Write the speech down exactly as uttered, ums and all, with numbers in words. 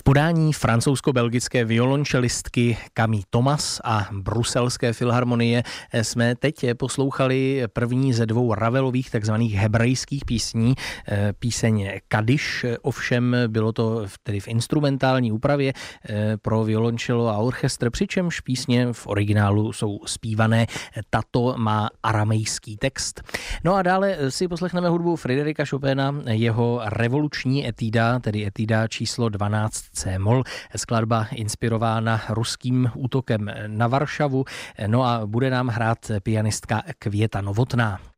podání francouzsko-belgické violončelistky Camille Thomas a bruselské filharmonie jsme teď poslouchali první ze dvou Ravelových takzvaných hebrejských písní. Píseň Kadiš, ovšem bylo to tedy v instrumentální úpravě pro violončelo a orchestr, přičemž písně v originálu jsou zpívané. Tato má aramejský text. No a dále si poslechneme hudbu Fryderika Chopina, jeho revoluční etída, tedy etída číslo dvanáct C-moll, skladba inspirována ruským útokem na Varšavu. No a bude nám hrát pianistka Květa Novotná.